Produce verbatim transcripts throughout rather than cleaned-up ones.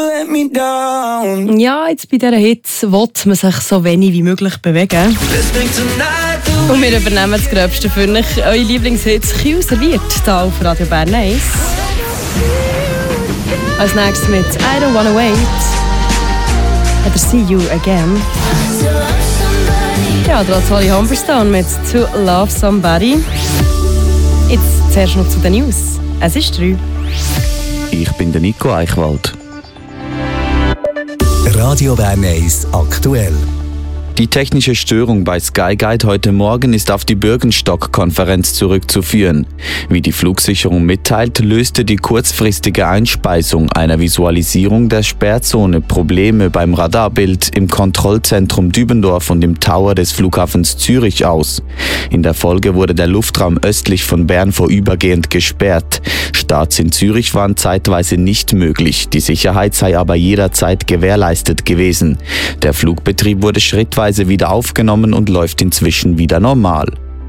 Ja, jetzt bei dieser Hitze will man sich so wenig wie möglich bewegen. Und wir übernehmen das Gröbste für euch. Eure Lieblingshits Q serviert hier auf Radio Bern eins. Als nächstes mit I Don't Wanna Wait oder See You Again. Ja, da hat Holly Humberstone mit To Love Somebody. Jetzt zuerst noch zu den News. Es ist drei. Ich bin der Nico Eichwald. Radio Bern eins aktuell. Die technische Störung bei Sky Guide heute Morgen ist auf die Bürgenstock-Konferenz zurückzuführen. Wie die Flugsicherung mitteilt, löste die kurzfristige Einspeisung einer Visualisierung der Sperrzone Probleme beim Radarbild im Kontrollzentrum Dübendorf und im Tower des Flughafens Zürich aus. In der Folge wurde der Luftraum östlich von Bern vorübergehend gesperrt. Starts in Zürich waren zeitweise nicht möglich, die Sicherheit sei aber jederzeit gewährleistet gewesen. Der Flugbetrieb wurde schrittweise wieder aufgenommen und läuft inzwischen wieder normal.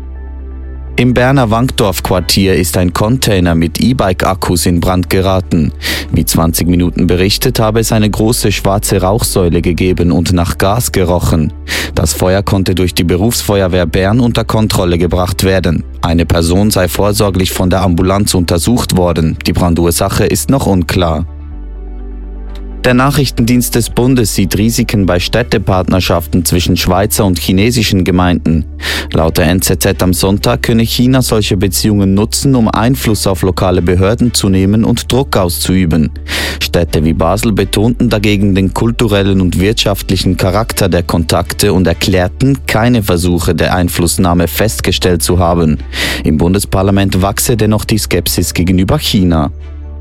Im Berner Wankdorf-Quartier ist ein Container mit E-Bike-Akkus in Brand geraten. Wie zwanzig Minuten berichtet, habe es eine große schwarze Rauchsäule gegeben und nach Gas gerochen. Das Feuer konnte durch die Berufsfeuerwehr Bern unter Kontrolle gebracht werden. Eine Person sei vorsorglich von der Ambulanz untersucht worden. Die Brandursache ist noch unklar. Der Nachrichtendienst des Bundes sieht Risiken bei Städtepartnerschaften zwischen Schweizer und chinesischen Gemeinden. Laut der N Z Z am Sonntag könne China solche Beziehungen nutzen, um Einfluss auf lokale Behörden zu nehmen und Druck auszuüben. Städte wie Basel betonten dagegen den kulturellen und wirtschaftlichen Charakter der Kontakte und erklärten, keine Versuche der Einflussnahme festgestellt zu haben. Im Bundesparlament wachse dennoch die Skepsis gegenüber China.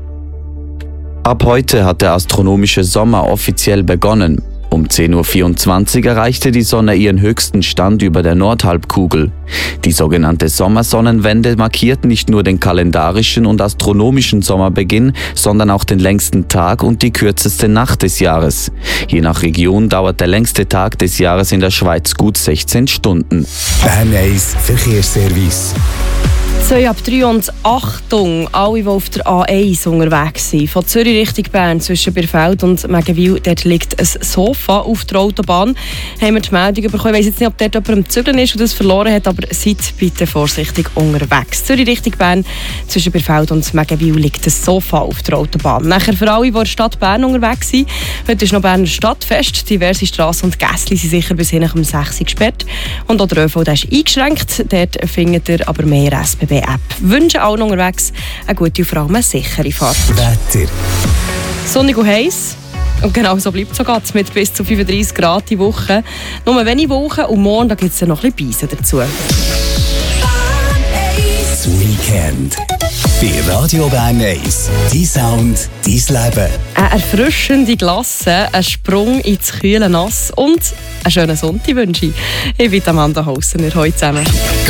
Ab heute hat der astronomische Sommer offiziell begonnen. Um zehn Uhr vierundzwanzig erreichte die Sonne ihren höchsten Stand über der Nordhalbkugel. Die sogenannte Sommersonnenwende markiert nicht nur den kalendarischen und astronomischen Sommerbeginn, sondern auch den längsten Tag und die kürzeste Nacht des Jahres. Je nach Region dauert der längste Tag des Jahres in der Schweiz gut sechzehn Stunden. Bern eins Verkehrsservice. zwei ab drei und Achtung, alle, die auf der A eins unterwegs sind. Von Zürich Richtung Bern zwischen Birfeld und Megenwil, dort liegt ein Sofa auf der Autobahn. Haben wir die Meldung bekommen. Ich weiss jetzt nicht, ob dort jemand am Zügeln ist und das verloren hat, aber seid bitte vorsichtig unterwegs. Zürich Richtung Bern zwischen Birfeld und Megenwil liegt ein Sofa auf der Autobahn. Nachher für alle, die in der Stadt Bern unterwegs sind. Heute ist noch Berner Stadtfest. Diverse Strassen und Gässli sind sicher bis hin um sechs Uhr gesperrt. Und auch der ÖV der ist eingeschränkt. Dort findet ihr aber mehr S B B App. Wünschen allen unterwegs eine gute und vor allem eine sichere Fahrt. Wetter. Sonnig und heiß. Und genau so bleibt es sogar mit bis zu fünfunddreissig Grad die Woche. Nur wenige Wochen und morgen gibt es noch ein bisschen Beise dazu. Das Weekend. Bei Radio Bern eins. Dein Sound, dein Leben. Eine erfrischende Glasse, ein Sprung ins kühle Nass und einen schönen Sonntag wünsche ich. Ich bin Amanda Haussener. Heute zusammen.